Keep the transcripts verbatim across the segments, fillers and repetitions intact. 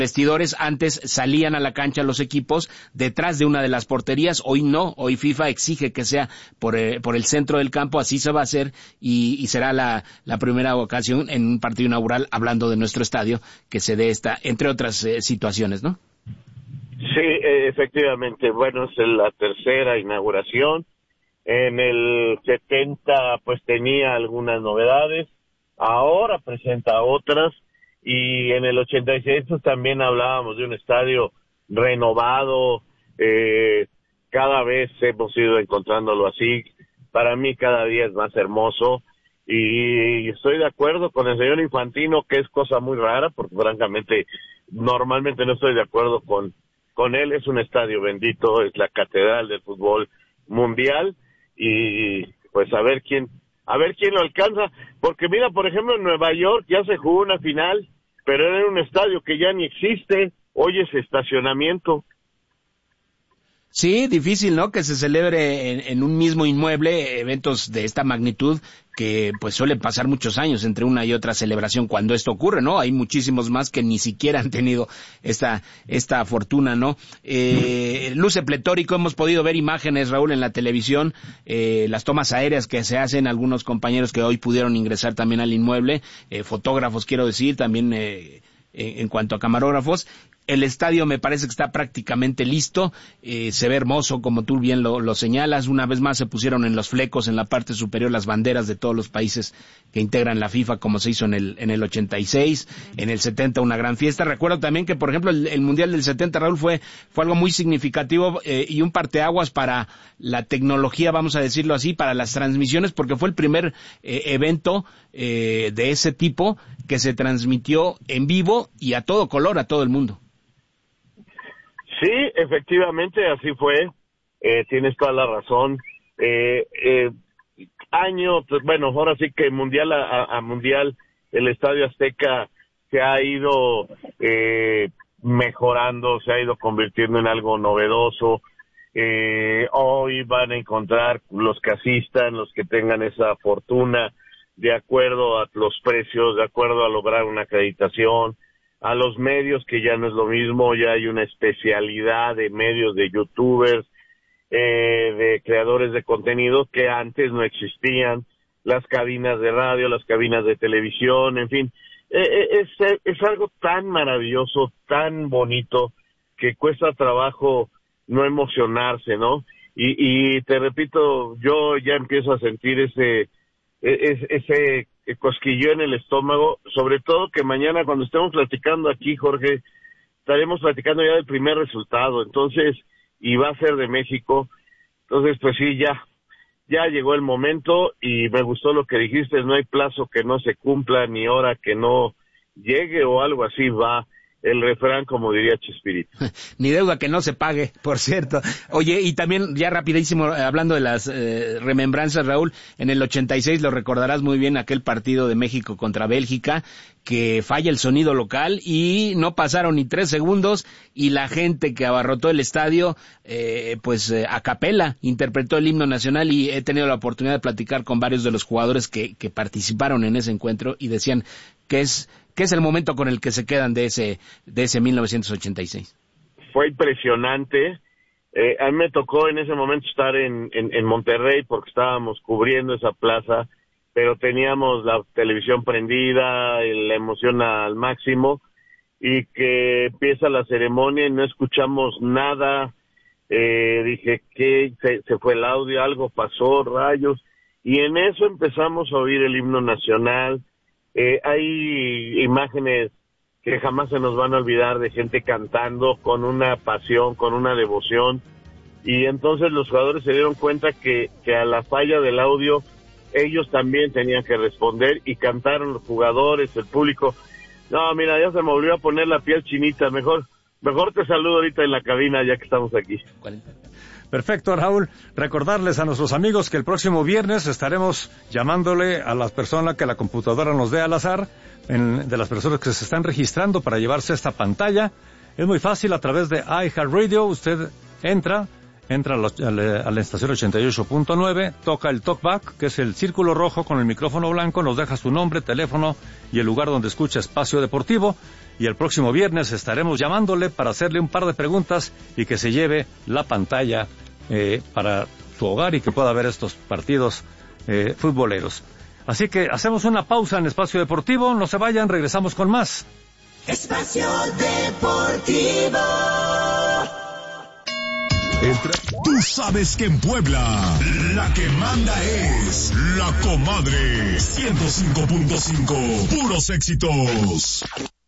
vestidores. Antes salían a la cancha los equipos detrás de una de las porterías, hoy no, hoy FIFA exige que sea por, eh, por el centro del campo, así se va a hacer y, y será la, la primera ocasión en un partido inaugural, hablando de nuestro estadio, que se dé esta, entre otras eh, situaciones, ¿no? Sí, eh, efectivamente, bueno, es la tercera inauguración. En el setenta pues tenía algunas novedades, ahora presenta otras. Y en el ochenta y seis pues también hablábamos de un estadio renovado, eh, cada vez hemos ido encontrándolo así, para mí cada día es más hermoso, y estoy de acuerdo con el señor Infantino, que es cosa muy rara, porque francamente, normalmente no estoy de acuerdo con, con él. Es un estadio bendito, es la catedral del fútbol mundial, y pues a ver quién a ver quién lo alcanza, porque mira, por ejemplo, en Nueva York ya se jugó una final, pero era un estadio que ya ni existe, hoy es estacionamiento. Sí, difícil, ¿no?, que se celebre en, en un mismo inmueble eventos de esta magnitud, que pues suelen pasar muchos años entre una y otra celebración cuando esto ocurre, ¿no? Hay muchísimos más que ni siquiera han tenido esta esta fortuna, ¿no? Eh, luce pletórico, hemos podido ver imágenes, Raúl, en la televisión, eh, las tomas aéreas que se hacen, algunos compañeros que hoy pudieron ingresar también al inmueble, eh, fotógrafos, quiero decir, también eh, en cuanto a camarógrafos. El estadio me parece que está prácticamente listo, eh, se ve hermoso, como tú bien lo, lo señalas. Una vez más se pusieron en los flecos, en la parte superior, las banderas de todos los países que integran la FIFA, como se hizo en el en el ochenta y seis, en el setenta una gran fiesta. Recuerdo también que, por ejemplo, el, el Mundial del setenta, Raúl, fue fue algo muy significativo eh, y un parteaguas para la tecnología, vamos a decirlo así, para las transmisiones, porque fue el primer eh, evento eh, de ese tipo que se transmitió en vivo y a todo color, a todo el mundo. Sí, efectivamente, así fue. Eh, tienes toda la razón. Eh, eh, año, bueno, ahora sí que mundial a, a mundial, el Estadio Azteca se ha ido eh, mejorando, se ha ido convirtiendo en algo novedoso. Eh, hoy van a encontrar los que asistan, los que tengan esa fortuna, de acuerdo a los precios, de acuerdo a lograr una acreditación, a los medios, que ya no es lo mismo, ya hay una especialidad de medios, de youtubers, eh, de creadores de contenido que antes no existían, las cabinas de radio, las cabinas de televisión, en fin, eh, es, es algo tan maravilloso, tan bonito, que cuesta trabajo no emocionarse, ¿no? Y, y te repito, yo ya empiezo a sentir ese, ese, ese cosquilleo en el estómago, sobre todo que mañana cuando estemos platicando aquí, Jorge, estaremos platicando ya del primer resultado, entonces, y va a ser de México, entonces pues sí, ya, ya llegó el momento, y me gustó lo que dijiste, no hay plazo que no se cumpla, ni hora que no llegue, o algo así va el refrán, como diría Chespirito. Ni deuda que no se pague, por cierto. Oye, y también, ya rapidísimo, hablando de las eh, remembranzas, Raúl, en el ochenta y seis, lo recordarás muy bien, aquel partido de México contra Bélgica, que falla el sonido local y no pasaron ni tres segundos y la gente que abarrotó el estadio, eh, pues eh, a capela interpretó el himno nacional, y he tenido la oportunidad de platicar con varios de los jugadores que, que participaron en ese encuentro y decían que es que es el momento con el que se quedan de ese de ese mil novecientos ochenta y seis. Fue impresionante. Eh, a mí me tocó en ese momento estar en, en, en Monterrey, porque estábamos cubriendo esa plaza, pero teníamos la televisión prendida, la emoción al máximo, y que empieza la ceremonia y no escuchamos nada. Eh, dije, ¿qué? Se, se fue el audio, algo pasó, rayos, y en eso empezamos a oír el himno nacional. Eh, hay imágenes que jamás se nos van a olvidar, de gente cantando con una pasión, con una devoción, y entonces los jugadores se dieron cuenta que, que a la falla del audio ellos también tenían que responder, y cantaron los jugadores, el público. No, mira, ya se me volvió a poner la piel chinita. Mejor, mejor te saludo ahorita en la cabina, ya que estamos aquí. Perfecto, Raúl. Recordarles a nuestros amigos que el próximo viernes estaremos llamándole a las personas que la computadora nos dé al azar, en, de las personas que se están registrando para llevarse esta pantalla. Es muy fácil, a través de iHeartRadio. Usted entra, entra a la, a la, a la estación ochenta y ocho punto nueve, toca el talkback, que es el círculo rojo con el micrófono blanco, nos deja su nombre, teléfono y el lugar donde escucha Espacio Deportivo, y el próximo viernes estaremos llamándole para hacerle un par de preguntas y que se lleve la pantalla eh, para su hogar y que pueda ver estos partidos eh, futboleros. Así que hacemos una pausa en Espacio Deportivo, no se vayan, regresamos con más. Espacio Deportivo. Entra. Tú sabes que en Puebla la que manda es La Comadre. ciento cinco punto cinco, puros éxitos.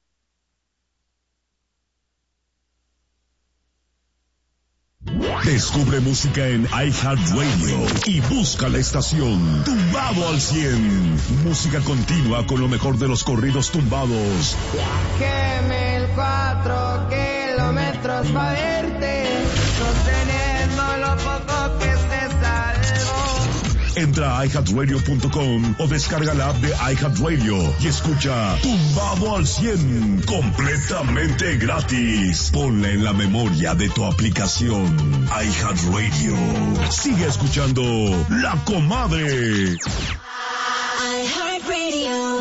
Descubre música en iHeartRadio y busca la estación Tumbado al cien. Música continua con lo mejor de los corridos tumbados. Viajéme el cuatro kilómetros pa' verte, sosteniendo lo poco que se salvó. Entra a i heart radio punto com o descarga la app de iHeartRadio y escucha Tumbado al cien completamente gratis. Ponla en la memoria de tu aplicación iHeartRadio. Sigue escuchando La Comadre. iHeartRadio.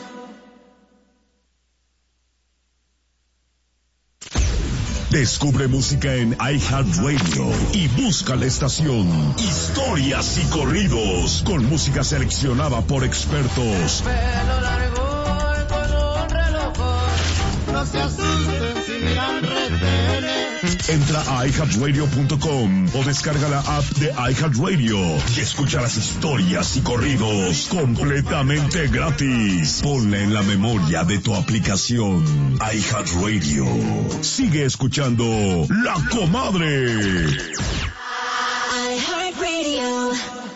Descubre música en iHeartRadio y busca la estación Historias y Corridos con música seleccionada por expertos. Pelo largo y con un reloj, no se asusten si miran retenes. Entra a i heart radio punto com o descarga la app de iHeartRadio y escucha las historias y corridos completamente gratis. Ponla en la memoria de tu aplicación iHeartRadio. Sigue escuchando La Comadre. iHeartRadio.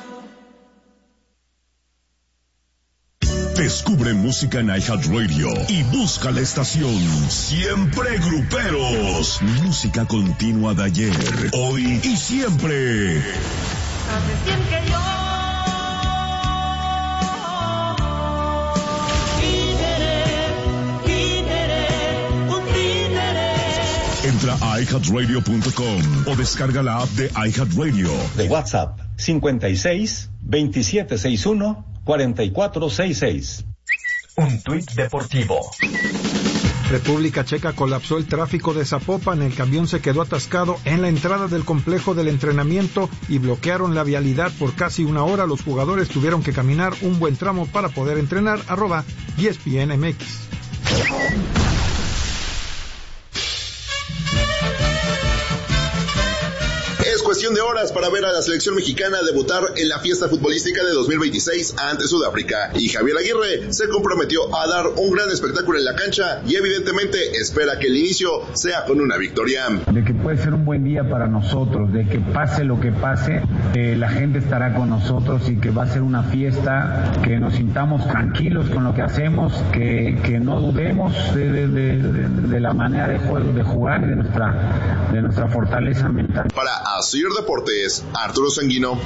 Descubre música en iHeartRadio y busca la estación Siempre Gruperos. Música continua de ayer, hoy y siempre. Hace cien que yo títere, títere, un títere. Entra a i heart radio punto com o descarga la app de iHeartRadio. De WhatsApp cincuenta y seis, veintisiete sesenta y uno, cuarenta y cuatro sesenta y seis. Un tuit deportivo. República Checa colapsó el tráfico de Zapopan. El camión se quedó atascado en la entrada del complejo del entrenamiento y bloquearon la vialidad por casi una hora. Los jugadores tuvieron que caminar un buen tramo para poder entrenar. Arroba E S P N M X. Es cuestión de horas para ver a la selección mexicana debutar en la fiesta futbolística de dos mil veintiséis ante Sudáfrica, y Javier Aguirre se comprometió a dar un gran espectáculo en la cancha y evidentemente espera que el inicio sea con una victoria. De que puede ser un buen día para nosotros, de que pase lo que pase, eh, la gente estará con nosotros y que va a ser una fiesta, que nos sintamos tranquilos con lo que hacemos, que, que no dudemos de, de, de, de, de la manera de, juego, de jugar y de nuestra, de nuestra fortaleza mental. Para Asir Deportes, Arturo Sanguino.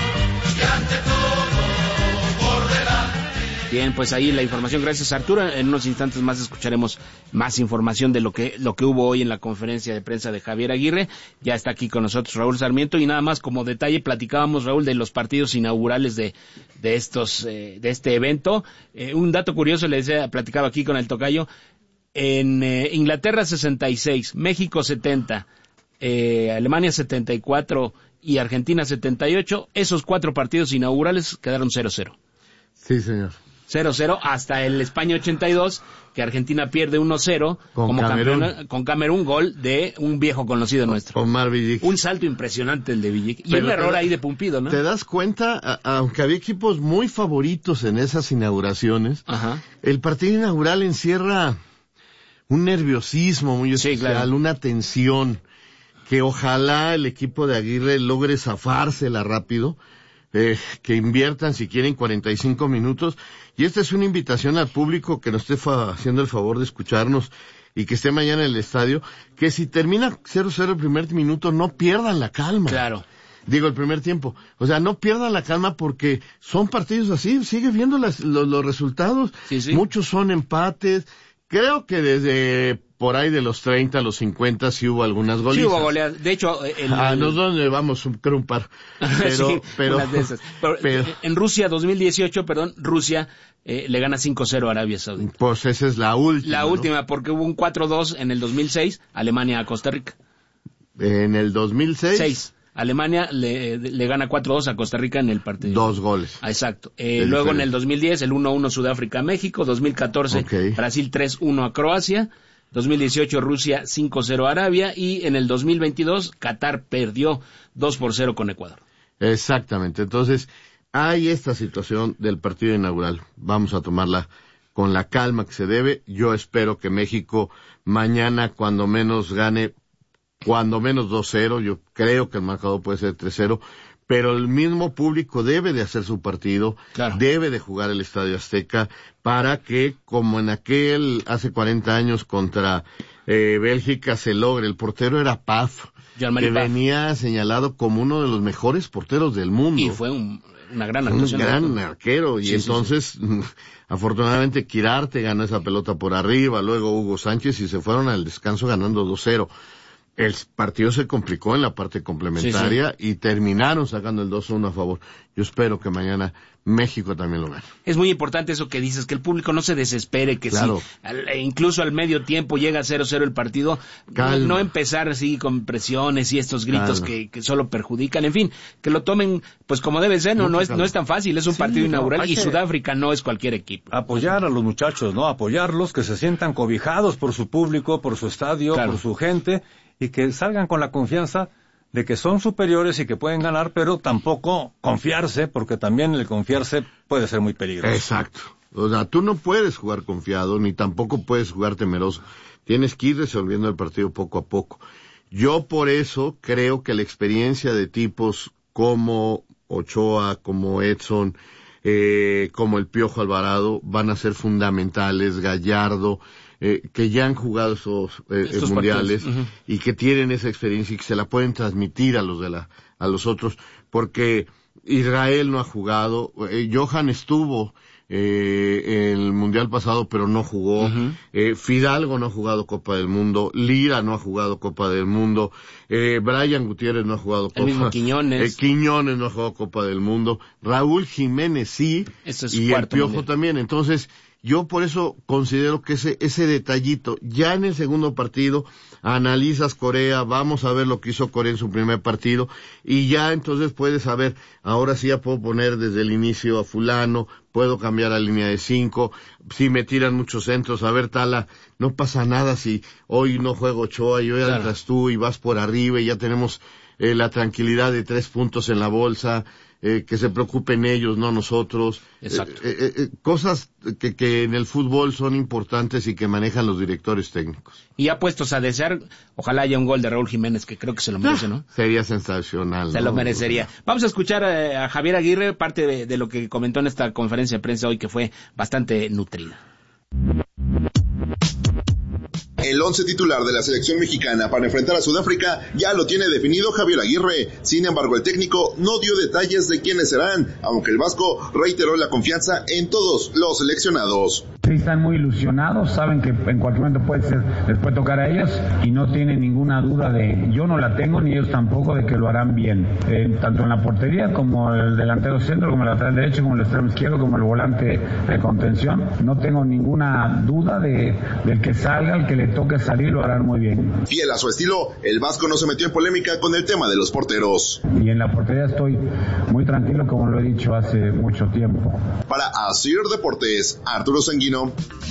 Bien, pues ahí la información. Gracias, Arturo. En unos instantes más escucharemos más información de lo que lo que hubo hoy en la conferencia de prensa de Javier Aguirre. Ya está aquí con nosotros Raúl Sarmiento, y nada más como detalle platicábamos, Raúl, de los partidos inaugurales de de estos eh, de este evento. Eh, un dato curioso, le decía, platicaba aquí con el tocayo. En eh, Inglaterra sesenta y seis, México setenta, eh, Alemania setenta y cuatro y Argentina setenta y ocho. Esos cuatro partidos inaugurales quedaron cero cero. Sí, señor. cero cero hasta el España ochenta y dos, que Argentina pierde uno cero con como Camerún. campeón, con Camerún, gol de un viejo conocido nuestro. Omar Villic. Un salto impresionante el de Villic. Y Pero un error te, ahí de Pumpido, ¿no? ¿Te das cuenta? A, aunque había equipos muy favoritos en esas inauguraciones, Ajá. El partido inaugural encierra un nerviosismo muy especial, sí, claro. Una tensión que ojalá el equipo de Aguirre logre zafársela rápido, eh, que inviertan si quieren cuarenta y cinco minutos. Y esta es una invitación al público que nos esté fa- haciendo el favor de escucharnos y que esté mañana en el estadio, que si termina cero cero el primer minuto, no pierdan la calma. Claro. Digo, el primer tiempo. O sea, no pierdan la calma porque son partidos así, sigue viendo las, los, los resultados. Sí, sí. Muchos son empates. Creo que desde por ahí de los treinta a los cincuenta sí hubo algunas goleadas. Sí hubo goleadas. De hecho, en ah, el... nosotros vamos un, creo un par. Pero, sí, pero, unas de esas. Pero, pero, en Rusia dos mil dieciocho, perdón, Rusia eh, le gana cinco cero a Arabia Saudita. Pues esa es la última. La ¿no? última, porque hubo un cuatro dos en el dos mil seis, Alemania a Costa Rica. En el dos mil seis. Seis. Alemania le, le gana cuatro dos a Costa Rica en el partido. Dos goles. Ah, exacto. Eh, luego diferencia. En el dos mil diez, el uno uno Sudáfrica-México. dos mil catorce, okay. Brasil tres uno a Croacia. dos mil dieciocho, Rusia cinco cero a Arabia. Y en el dos mil veintidós, Qatar perdió dos por cero con Ecuador. Exactamente. Entonces, hay esta situación del partido inaugural. Vamos a tomarla con la calma que se debe. Yo espero que México mañana, cuando menos, gane cuando menos dos cero, yo creo que el marcador puede ser tres cero, pero el mismo público debe de hacer su partido, claro. Debe de jugar el Estadio Azteca para que, como en aquel hace cuarenta años contra eh, Bélgica, se logre. El portero era Paf, que Paf. venía señalado como uno de los mejores porteros del mundo. Y fue un, una gran actuación. Un gran arquero, y sí, entonces, sí, sí. afortunadamente, Quirarte ganó esa pelota por arriba, luego Hugo Sánchez, y se fueron al descanso ganando dos cero. El partido se complicó en la parte complementaria, sí, sí. y terminaron sacando el dos uno a favor. Yo espero que mañana México también lo gane. Es muy importante eso que dices, que el público no se desespere, que claro. si al, incluso al medio tiempo llega a cero cero el partido, no, no empezar así con presiones y estos gritos que, que solo perjudican, en fin, que lo tomen pues como debe ser, no, no, no, es, no es tan fácil, es un sí, partido inaugural no, y Sudáfrica no es cualquier equipo. Apoyar a los muchachos, ¿no? Apoyarlos, que se sientan cobijados por su público, por su estadio, claro. por su gente, y que salgan con la confianza de que son superiores y que pueden ganar, pero tampoco confiarse, porque también el confiarse puede ser muy peligroso. Exacto. O sea, tú no puedes jugar confiado, ni tampoco puedes jugar temeroso. Tienes que ir resolviendo el partido poco a poco. Yo por eso creo que la experiencia de tipos como Ochoa, como Edson, eh, como el Piojo Alvarado, van a ser fundamentales. Gallardo, Eh, que ya han jugado esos eh, mundiales uh-huh. y que tienen esa experiencia y que se la pueden transmitir a los de la a los otros, porque Israel no ha jugado, eh, Johan estuvo eh, en el mundial pasado pero no jugó, uh-huh. eh, Fidalgo no ha jugado Copa del Mundo, Lira no ha jugado Copa del Mundo, eh, Brian Gutiérrez no ha jugado el Copa mismo Quiñones. Eh, Quiñones no ha jugado Copa del Mundo, Raúl Jiménez sí, es y el Piojo mundial. También. Entonces yo por eso considero que ese ese detallito, ya en el segundo partido, analizas Corea, vamos a ver lo que hizo Corea en su primer partido, y ya entonces puedes saber, ahora sí ya puedo poner desde el inicio a fulano, puedo cambiar a línea de cinco, si me tiran muchos centros, a ver Tala, no pasa nada si hoy no juego Ochoa y hoy claro. entras tú y vas por arriba y ya tenemos eh, la tranquilidad de tres puntos en la bolsa. Eh, que se preocupen ellos, no nosotros. Exacto. Eh, eh, eh, cosas que, que en el fútbol son importantes y que manejan los directores técnicos. Y ya puestos a desear, ojalá haya un gol de Raúl Jiménez, que creo que se lo merece, ¿no? Sería sensacional. Se ¿no? lo merecería. Vamos a escuchar a, a Javier Aguirre, parte de, de lo que comentó en esta conferencia de prensa hoy, que fue bastante nutrida. El once titular de la selección mexicana para enfrentar a Sudáfrica ya lo tiene definido Javier Aguirre. Sin embargo, el técnico no dio detalles de quiénes serán, aunque el vasco reiteró la confianza en todos los seleccionados. Sí, están muy ilusionados, saben que en cualquier momento puede ser, les puede tocar a ellos y no tienen ninguna duda de, yo no la tengo ni ellos tampoco, de que lo harán bien, eh, tanto en la portería como el delantero centro, como el lateral derecho, como el extremo izquierdo, como el volante de contención. No tengo ninguna duda de del que salga, el que le toque salir, lo harán muy bien. Fiel a su estilo, el vasco no se metió en polémica con el tema de los porteros. Y en la portería estoy muy tranquilo, como lo he dicho hace mucho tiempo. Para Asir Deportes, Arturo Sanguino.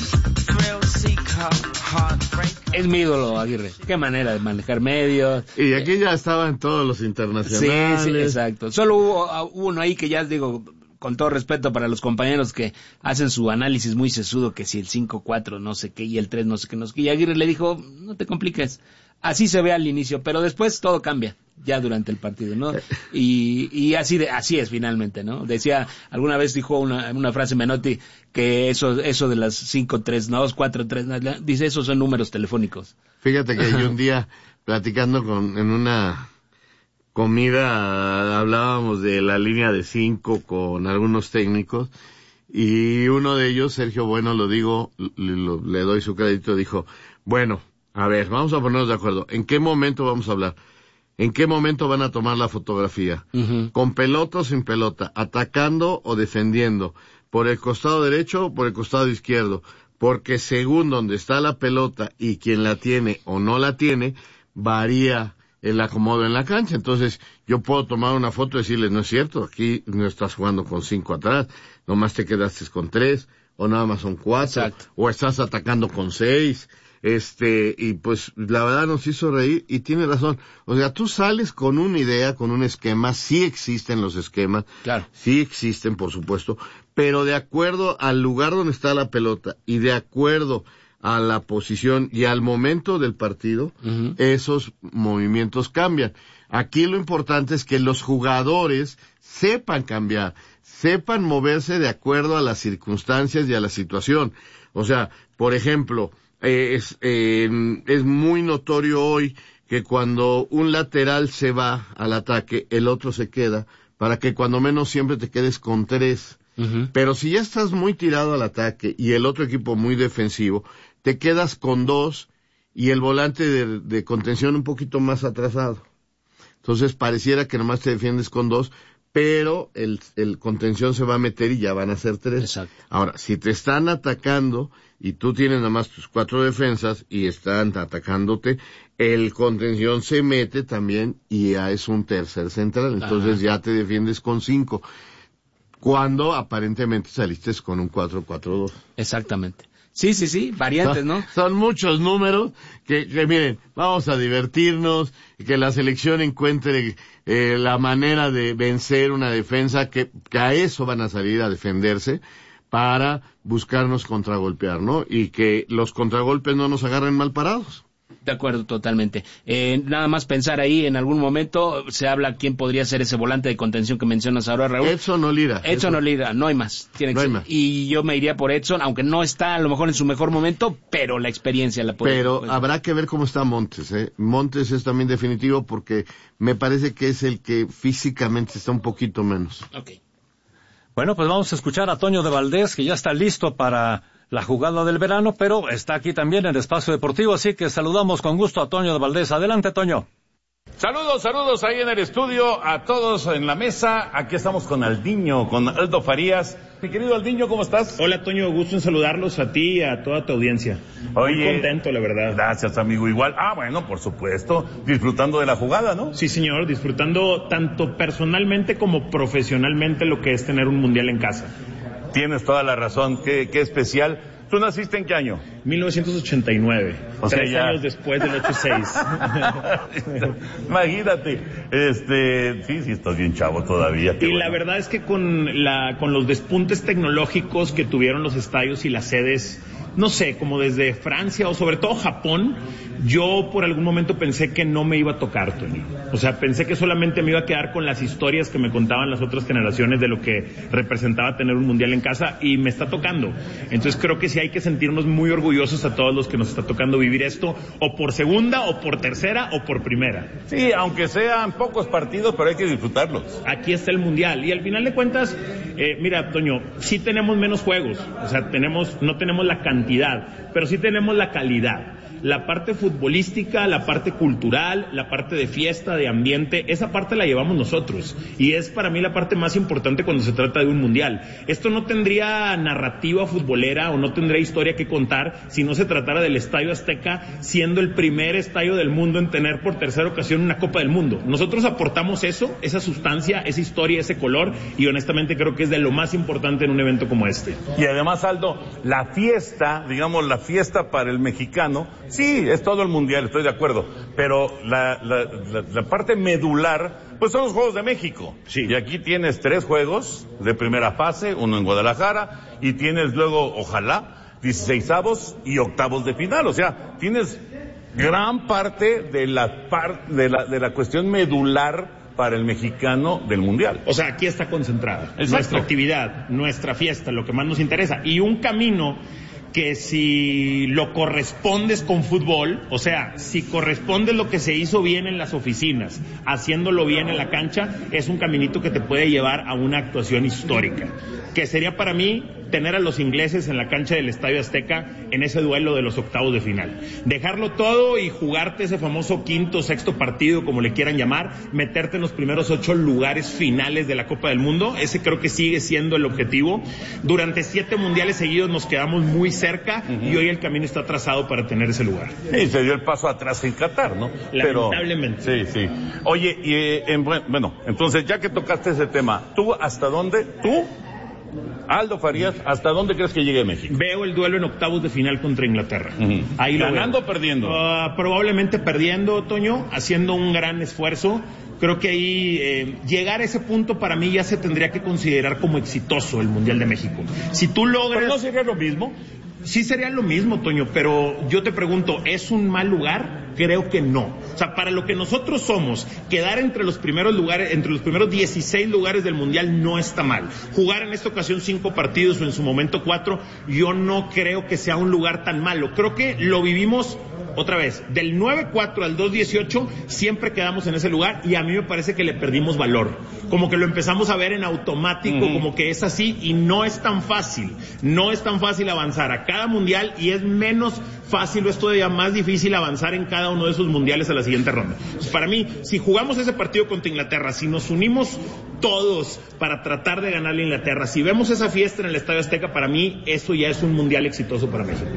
Es mi ídolo, Aguirre. Qué manera de manejar medios. Y aquí ya estaban todos los internacionales. Sí, sí, exacto. Solo hubo, hubo uno ahí que ya digo, con todo respeto para los compañeros que hacen su análisis muy sesudo, que si el cinco cuatro no sé qué y el tres no sé qué, no sé qué. Y Aguirre le dijo, no te compliques. Así se ve al inicio, pero después todo cambia, ya durante el partido, ¿no? Y, y así de, así es finalmente, ¿no? Decía, alguna vez dijo una, una frase Menotti, que eso, eso de las cinco tres dos, cuatro tres, dice, esos son números telefónicos. Fíjate que yo un día, platicando con, en una comida, hablábamos de la línea de cinco con algunos técnicos, y uno de ellos, Sergio Bueno, lo digo, le, le doy su crédito, dijo, bueno, A ver, vamos a ponernos de acuerdo. ¿En qué momento vamos a hablar? ¿En qué momento van a tomar la fotografía? Uh-huh. ¿Con pelota o sin pelota? ¿Atacando o defendiendo? ¿Por el costado derecho o por el costado izquierdo? Porque según donde está la pelota y quien la tiene o no la tiene, varía el acomodo en la cancha. Entonces, yo puedo tomar una foto y decirles, no es cierto, aquí no estás jugando con cinco atrás, nomás te quedaste con tres, o nada más son cuatro, exacto, o estás atacando con seis, este, y pues la verdad nos hizo reír y tiene razón. O sea, tú sales con una idea, con un esquema, sí existen los esquemas, claro, sí existen, por supuesto, pero de acuerdo al lugar donde está la pelota y de acuerdo a la posición y al momento del partido, uh-huh, esos movimientos cambian. Aquí lo importante es que los jugadores sepan cambiar, sepan moverse de acuerdo a las circunstancias y a la situación. O sea, por ejemplo, eh, es, eh, es muy notorio hoy que cuando un lateral se va al ataque, el otro se queda, para que cuando menos siempre te quedes con tres. Uh-huh. Pero si ya estás muy tirado al ataque y el otro equipo muy defensivo, te quedas con dos y el volante de, de contención un poquito más atrasado. Entonces pareciera que nomás te defiendes con dos, pero el, el contención se va a meter y ya van a ser tres. Exacto. Ahora, si te están atacando y tú tienes nada más tus cuatro defensas y están atacándote, el contención se mete también y ya es un tercer central. Entonces, ajá, ya te defiendes con cinco. Cuando aparentemente saliste con un cuatro cuatro dos. Exactamente. Sí, sí, sí, variantes, ¿no? Son, son muchos números que, que, miren, vamos a divertirnos, y que la selección encuentre eh, la manera de vencer una defensa, que, que a eso van a salir a defenderse para buscarnos contragolpear, ¿no? Y que los contragolpes no nos agarren mal parados. De acuerdo, totalmente. Eh, nada más pensar ahí, en algún momento se habla quién podría ser ese volante de contención que mencionas ahora, Raúl. Edson o Lira. Edson o Lira, no hay más. Tiene no que hay ser. más. Y yo me iría por Edson, aunque no está a lo mejor en su mejor momento, pero la experiencia la puede. Pero pues, habrá que ver cómo está Montes, ¿eh? Montes es también definitivo porque me parece que es el que físicamente está un poquito menos. Okay. Bueno, pues vamos a escuchar a Toño de Valdés, que ya está listo para la jugada del verano, pero está aquí también en Espacio Deportivo, así que saludamos con gusto a Toño de Valdés. Adelante, Toño. Saludos, saludos ahí en el estudio, a todos en la mesa. Aquí estamos con Aldiño, con Aldo Farías. Mi querido Aldiño, ¿cómo estás? Hola, Toño, gusto en saludarlos a ti y a toda tu audiencia. Oye, muy contento, la verdad. Gracias, amigo, igual. Ah, bueno, por supuesto, disfrutando de la jugada, ¿no? Sí, señor, disfrutando tanto personalmente como profesionalmente lo que es tener un mundial en casa. Tienes toda la razón, qué, qué especial. ¿Tú naciste en qué año? mil novecientos ochenta y nueve, o sea, tres ya... años después del ochenta y seis. Imagínate, este, sí, sí, estás bien chavo todavía. Y bueno, la verdad es que con la, con los despuntes tecnológicos que tuvieron los estadios y las sedes, no sé, como desde Francia o sobre todo Japón, yo por algún momento pensé que no me iba a tocar, Tony. O sea, pensé que solamente me iba a quedar con las historias que me contaban las otras generaciones de lo que representaba tener un mundial en casa, y me está tocando. Entonces creo que sí hay que sentirnos muy orgullosos a todos los que nos está tocando vivir esto, o por segunda, o por tercera, o por primera. Sí, aunque sean pocos partidos, pero hay que disfrutarlos. Aquí está el mundial, y al final de cuentas, eh, mira, Toño, sí tenemos menos juegos, o sea, tenemos, no tenemos la cantidad, pero sí tenemos la calidad. La parte futbolística, la parte cultural, la parte de fiesta, de ambiente, esa parte la llevamos nosotros. Y es para mí la parte más importante cuando se trata de un mundial. Esto no tendría narrativa futbolera o no tendría historia que contar si no se tratara del Estadio Azteca, siendo el primer estadio del mundo en tener por tercera ocasión una Copa del Mundo. Nosotros aportamos eso, esa sustancia, esa historia, ese color, y honestamente creo que es de lo más importante en un evento como este. Y además, Aldo, la fiesta, digamos, la fiesta para el mexicano, sí, es todo el mundial, estoy de acuerdo, pero la, la, la, la parte medular, pues son los Juegos de México. Sí. Y aquí tienes tres juegos de primera fase, uno en Guadalajara, y tienes luego, ojalá, dieciseisavos y octavos de final. O sea, tienes gran parte de la, par, de la, de la cuestión medular para el mexicano del mundial. O sea, aquí está concentrada. Es nuestra actividad, nuestra fiesta, lo que más nos interesa. Y un camino que si lo correspondes con fútbol, o sea, si corresponde lo que se hizo bien en las oficinas, haciéndolo bien en la cancha, es un caminito que te puede llevar a una actuación histórica, que sería para mí tener a los ingleses en la cancha del Estadio Azteca en ese duelo de los octavos de final. Dejarlo todo y jugarte ese famoso quinto, sexto partido, como le quieran llamar, meterte en los primeros ocho lugares finales de la Copa del Mundo, ese creo que sigue siendo el objetivo. Durante siete mundiales seguidos nos quedamos muy cerca uh-huh. y hoy el camino está trazado para tener ese lugar. Y se dio el paso atrás en Qatar, ¿no? Lamentablemente. Pero, sí, sí. Oye, y eh, en, bueno, entonces ya que tocaste ese tema, ¿tú hasta dónde, tú, Aldo Farías, hasta dónde crees que llegue México? Veo el duelo en octavos de final contra Inglaterra. Uh-huh. Ahí ¿Ganando o perdiendo? Uh, probablemente perdiendo, Toño, haciendo un gran esfuerzo. Creo que ahí eh, llegar a ese punto para mí ya se tendría que considerar como exitoso el Mundial de México. Si tú logras... ¿Pero no sería lo mismo? Sí sería lo mismo, Toño, pero yo te pregunto, ¿es un mal lugar? Creo que no. O sea, para lo que nosotros somos, quedar entre los primeros lugares, entre los primeros dieciséis lugares del Mundial no está mal. Jugar en esta ocasión cinco partidos o en su momento cuatro, yo no creo que sea un lugar tan malo. Creo que lo vivimos otra vez, del nueve cuatro al dos dieciocho, siempre quedamos en ese lugar y a mí me parece que le perdimos valor. Como que lo empezamos a ver en automático, uh-huh. como que es así y no es tan fácil. No es tan fácil avanzar a cada mundial y es menos fácil o es todavía más difícil avanzar en cada uno de esos mundiales a la siguiente ronda. Entonces, para mí, si jugamos ese partido contra Inglaterra, si nos unimos todos para tratar de ganarle a Inglaterra, si vemos esa fiesta en el Estadio Azteca, para mí eso ya es un mundial exitoso para México.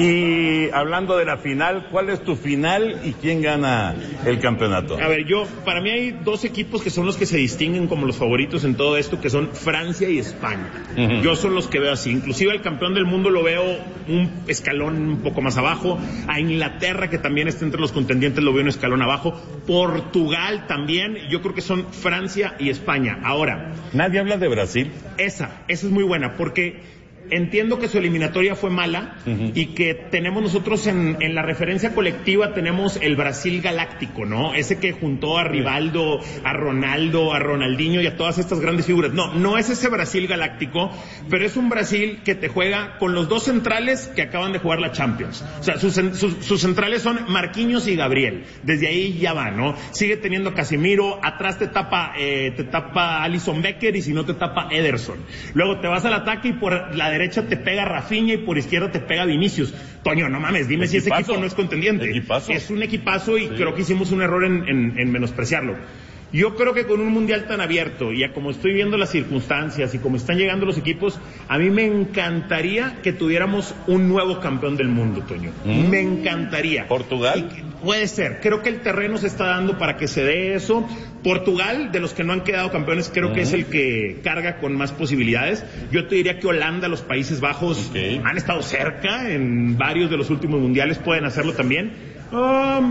Y hablando de la final, ¿cuál es tu final y quién gana el campeonato? A ver, yo, para mí hay dos equipos que son los que se distinguen como los favoritos en todo esto, que son Francia y España. Uh-huh. Yo son los que veo así. Inclusive el campeón del mundo lo veo un escalón un poco más abajo. A Inglaterra, que también está entre los contendientes, lo veo un escalón abajo. Portugal también. Yo creo que son Francia y España. Ahora, ¿nadie habla de Brasil? Esa, esa es muy buena, porque entiendo que su eliminatoria fue mala uh-huh. y que tenemos nosotros en, en la referencia colectiva tenemos el Brasil galáctico, ¿no? Ese que juntó a Rivaldo, a Ronaldo, a Ronaldinho y a todas estas grandes figuras. No, no es ese Brasil galáctico, pero es un Brasil que te juega con los dos centrales que acaban de jugar la Champions. O sea, sus, sus, sus centrales son Marquinhos y Gabriel. Desde ahí ya va, ¿no? Sigue teniendo Casemiro, atrás te tapa, eh, te tapa Alisson Becker y si no te tapa Ederson. Luego te vas al ataque y por la derecha te pega Rafinha y por izquierda te pega Vinicius. Toño, no mames, dime si ese equipo no es contendiente. Equipazo. Es un equipazo y sí. creo que hicimos un error en, en, en menospreciarlo. Yo creo que con un mundial tan abierto y a como estoy viendo las circunstancias y como están llegando los equipos, a mí me encantaría que tuviéramos un nuevo campeón del mundo, Toño. Mm. Me encantaría. ¿Portugal? Y, puede ser. Creo que el terreno se está dando para que se dé eso. Portugal, de los que no han quedado campeones, creo mm. que es el que carga con más posibilidades. Yo te diría que Holanda, los Países Bajos, okay. han estado cerca en varios de los últimos mundiales, pueden hacerlo también. Um,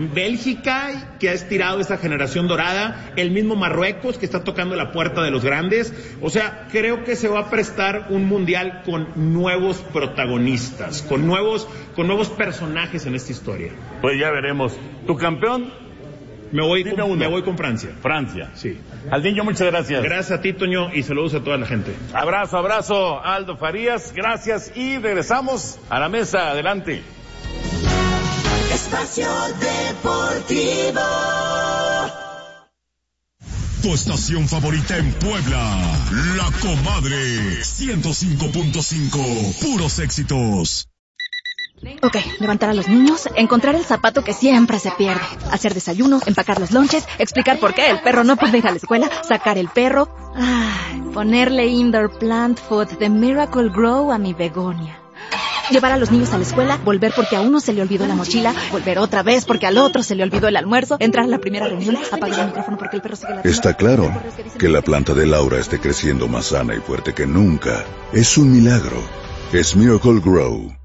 Bélgica, que ha estirado esta generación dorada, el mismo Marruecos, que está tocando la puerta de los grandes. O sea, creo que se va a prestar un mundial con nuevos protagonistas, con nuevos, con nuevos personajes en esta historia. Pues ya veremos. ¿Tu campeón? Me voy, con, me voy con Francia. Francia. Sí. Aldinho, muchas gracias. Gracias a ti, Toño, y saludos a toda la gente. Abrazo, abrazo, Aldo Farías, gracias, y regresamos a la mesa. Adelante. Espacio Deportivo. Tu estación favorita en Puebla, La Comadre, ciento cinco punto cinco, puros éxitos. Ok, levantar a los niños, encontrar el zapato que siempre se pierde, hacer desayuno, empacar los lonches, explicar por qué el perro no puede ir a la escuela, sacar el perro, ay, ponerle indoor plant food de Miracle Grow a mi begonia. Llevar a los niños a la escuela, volver porque a uno se le olvidó la mochila, volver otra vez porque al otro se le olvidó el almuerzo, entrar a la primera reunión, apagar el micrófono porque el perro sigue ladrando. Está claro que la planta de Laura esté creciendo más sana y fuerte que nunca. Es un milagro. Es Miracle Grow.